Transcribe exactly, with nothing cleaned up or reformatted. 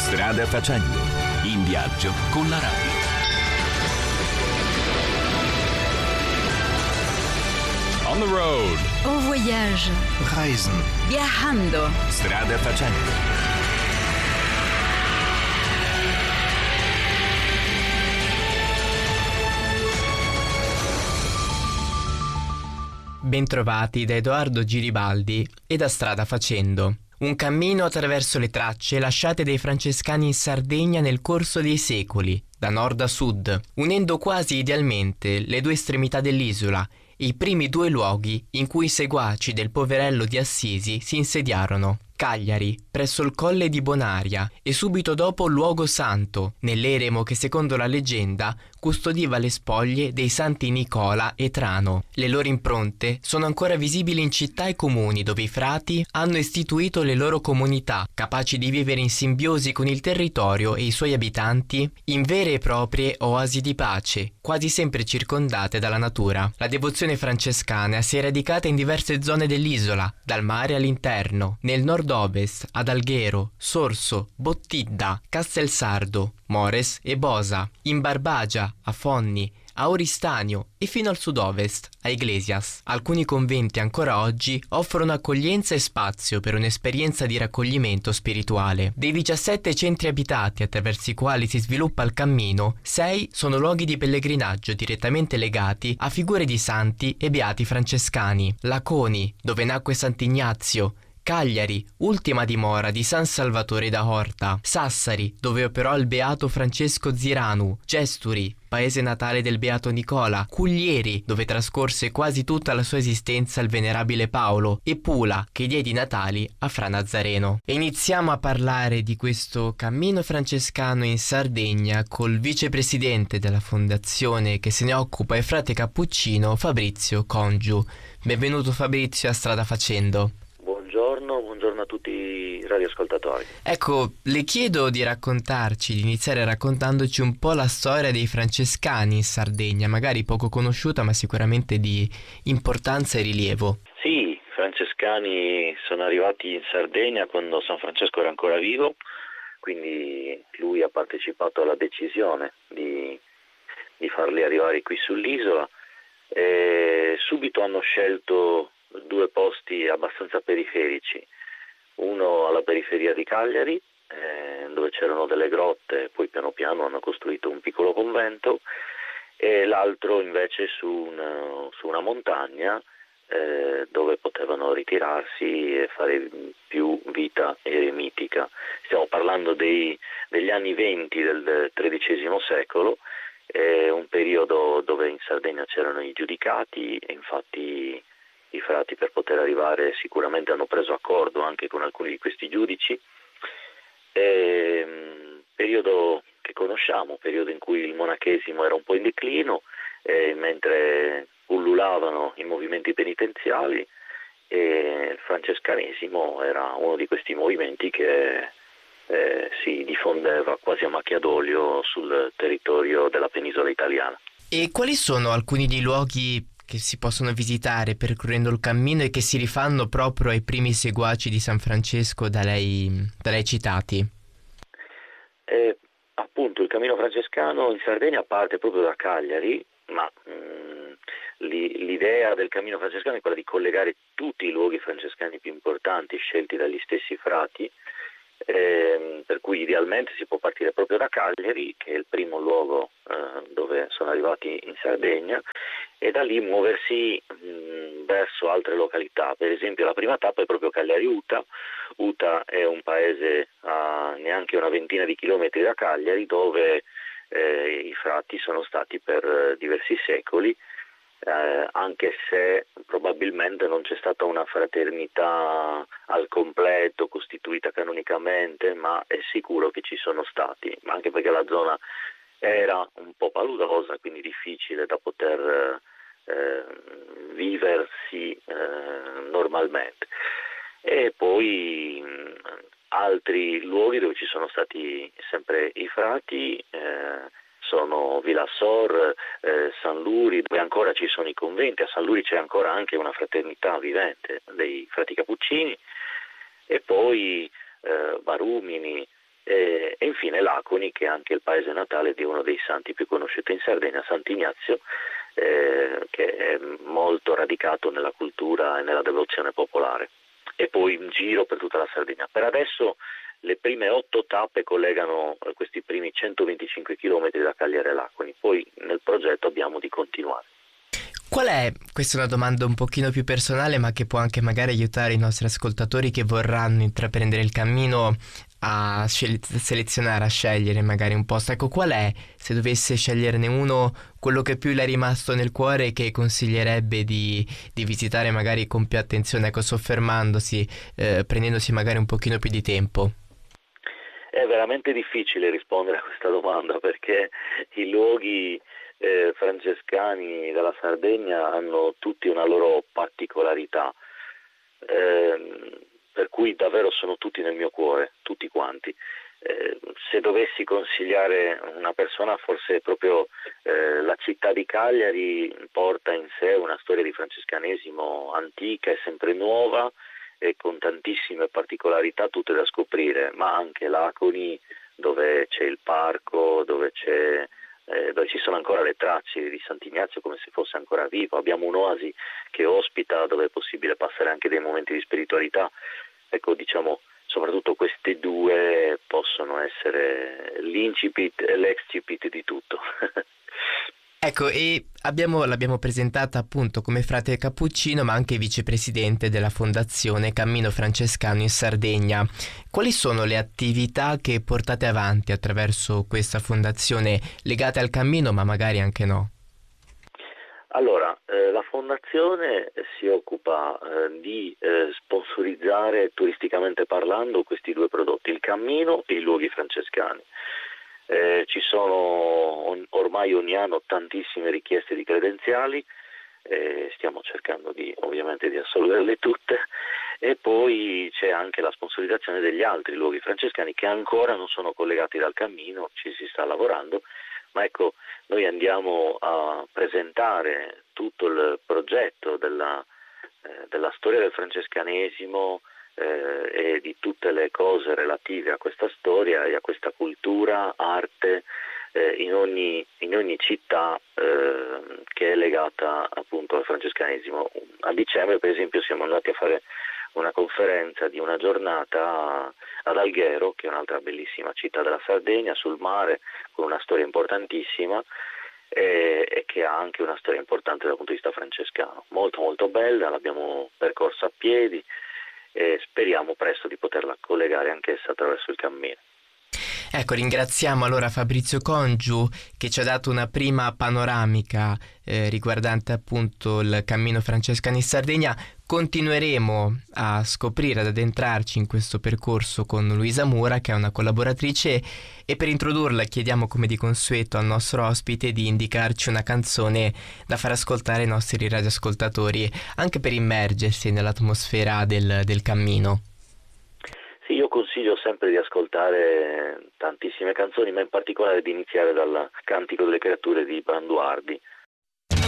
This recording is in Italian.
Strada facendo, in viaggio con la radio. On the road. Au voyage. Reisen. Viajando. Strada facendo. Bentrovati da Edoardo Giribaldi e da Strada Facendo. Un cammino attraverso le tracce lasciate dai francescani in Sardegna nel corso dei secoli, da nord a sud, unendo quasi idealmente le due estremità dell'isola, i primi due luoghi in cui i seguaci del poverello di Assisi si insediarono. Cagliari, presso il colle di Bonaria, e subito dopo Luogo Santo, nell'eremo che secondo la leggenda custodiva le spoglie dei santi Nicola e Trano. Le loro impronte sono ancora visibili in città e comuni dove i frati hanno istituito le loro comunità, capaci di vivere in simbiosi con il territorio e i suoi abitanti, in vere e proprie oasi di pace, quasi sempre circondate dalla natura. La devozione francescana si è radicata in diverse zone dell'isola, dal mare all'interno, nel nord-ovest, ad Alghero, Sorso, Bottidda, Castelsardo, Mores e Bosa, in Barbagia, a Fonni, a Oristanio e fino al sud-ovest, a Iglesias. Alcuni conventi ancora oggi offrono accoglienza e spazio per un'esperienza di raccoglimento spirituale. Dei diciassette centri abitati attraverso i quali si sviluppa il cammino, sei sono luoghi di pellegrinaggio direttamente legati a figure di santi e beati francescani. Laconi, dove nacque Sant'Ignazio, Cagliari, ultima dimora di San Salvatore da Horta, Sassari, dove operò il beato Francesco Ziranu, Gesturi, paese natale del beato Nicola, Cuglieri, dove trascorse quasi tutta la sua esistenza il venerabile Paolo, e Pula, che diede i natali a Fra Nazareno. E iniziamo a parlare di questo cammino francescano in Sardegna col vicepresidente della fondazione che se ne occupa e frate cappuccino, Fabrizio Congiu. Benvenuto Fabrizio a Strada Facendo. Buongiorno, buongiorno a tutti i radioascoltatori. Ecco, le chiedo di raccontarci, di iniziare raccontandoci un po' la storia dei francescani in Sardegna, magari poco conosciuta ma sicuramente di importanza e rilievo. Sì, i francescani sono arrivati in Sardegna quando San Francesco era ancora vivo, quindi lui ha partecipato alla decisione di, di farli arrivare qui sull'isola e subito hanno scelto due posti abbastanza periferici, uno alla periferia di Cagliari eh, dove c'erano delle grotte, poi piano piano hanno costruito un piccolo convento, e l'altro invece su una, su una montagna eh, dove potevano ritirarsi e fare più vita eremitica. Stiamo parlando dei, degli anni venti del tredicesimo secolo, eh, un periodo dove in Sardegna c'erano i giudicati e infatti i frati per poter arrivare sicuramente hanno preso accordo anche con alcuni di questi giudici. E, periodo che conosciamo, periodo in cui il monachesimo era un po' in declino, eh, mentre ullulavano i movimenti penitenziali, e il francescanesimo era uno di questi movimenti che eh, si diffondeva quasi a macchia d'olio sul territorio della penisola italiana. E quali sono alcuni dei luoghi che si possono visitare percorrendo il cammino e che si rifanno proprio ai primi seguaci di San Francesco da lei, da lei citati? Eh, appunto il cammino francescano in Sardegna parte proprio da Cagliari, ma mh, l'idea del cammino francescano è quella di collegare tutti i luoghi francescani più importanti scelti dagli stessi frati, eh, per cui idealmente si può partire proprio da Cagliari, che è il primo luogo eh, dove sono arrivati in Sardegna, e da lì muoversi mh, verso altre località. Per esempio la prima tappa è proprio Cagliari-Uta. Uta è un paese a neanche una ventina di chilometri da Cagliari, dove eh, i frati sono stati per diversi secoli, eh, anche se probabilmente non c'è stata una fraternità al completo costituita canonicamente, ma è sicuro che ci sono stati, anche perché la zona era un po' paludosa, quindi difficile da poter eh, viversi eh, normalmente. E poi mh, altri luoghi dove ci sono stati sempre i frati eh, sono Vilassor, eh, San Luri, dove ancora ci sono i conventi. A San Luri c'è ancora anche una fraternità vivente dei frati cappuccini, e poi eh, Varumini, E, e infine Laconi, che è anche il paese natale di uno dei santi più conosciuti in Sardegna, Sant'Ignazio, eh, che è molto radicato nella cultura e nella devozione popolare. E poi in giro per tutta la Sardegna. Per adesso le prime otto tappe collegano questi primi centoventicinque chilometri da Cagliari a Laconi, poi nel progetto abbiamo di continuare. Qual è, questa è una domanda un pochino più personale, ma che può anche magari aiutare i nostri ascoltatori che vorranno intraprendere il cammino a scel- selezionare, a scegliere magari un posto. Ecco, qual è, se dovesse sceglierne uno, quello che più le è rimasto nel cuore e che consiglierebbe di, di visitare magari con più attenzione, ecco, soffermandosi, eh, prendendosi magari un pochino più di tempo? È veramente difficile rispondere a questa domanda, perché i luoghi Eh, francescani della Sardegna hanno tutti una loro particolarità, eh, per cui davvero sono tutti nel mio cuore, tutti quanti. Eh, se dovessi consigliare una persona, forse proprio eh, la città di Cagliari porta in sé una storia di francescanesimo antica e sempre nuova e con tantissime particolarità tutte da scoprire, ma anche Laconi, dove c'è il parco, dove c'è Eh, dove ci sono ancora le tracce di Sant'Ignazio come se fosse ancora vivo. Abbiamo un'oasi che ospita, dove è possibile passare anche dei momenti di spiritualità. Ecco, diciamo, soprattutto queste due possono essere l'incipit e l'excipit di tutto. Ecco, e abbiamo, l'abbiamo presentata appunto come frate cappuccino, ma anche vicepresidente della Fondazione Cammino Francescano in Sardegna. Quali sono le attività che portate avanti attraverso questa fondazione legate al cammino, ma magari anche no? Allora, eh, la fondazione si occupa eh, di eh, sponsorizzare turisticamente parlando questi due prodotti, il cammino e i luoghi francescani. Eh, ci sono on, ormai ogni anno tantissime richieste di credenziali, eh, stiamo cercando di ovviamente di assolverle tutte, e poi c'è anche la sponsorizzazione degli altri luoghi francescani che ancora non sono collegati dal cammino, ci si sta lavorando, ma ecco, noi andiamo a presentare tutto il progetto della, eh, della storia del francescanesimo, Eh, e di tutte le cose relative a questa storia e a questa cultura, arte, eh, in, ogni, in ogni città eh, che è legata appunto al francescanesimo. A dicembre, per esempio, siamo andati a fare una conferenza di una giornata ad Alghero, che è un'altra bellissima città della Sardegna, sul mare, con una storia importantissima e, e che ha anche una storia importante dal punto di vista francescano. Molto molto bella, l'abbiamo percorsa a piedi e speriamo presto di poterla collegare anch'essa attraverso il cammino. Ecco, ringraziamo allora Fabrizio Congiu che ci ha dato una prima panoramica eh, riguardante appunto il cammino francescano in Sardegna. Continueremo a scoprire, ad addentrarci in questo percorso con Luisa Mura, che è una collaboratrice, e per introdurla chiediamo come di consueto al nostro ospite di indicarci una canzone da far ascoltare ai nostri radioascoltatori, anche per immergersi nell'atmosfera del, del cammino. Sì, io consiglio sempre di ascoltare tantissime canzoni, ma in particolare di iniziare dal Cantico delle creature di Branduardi,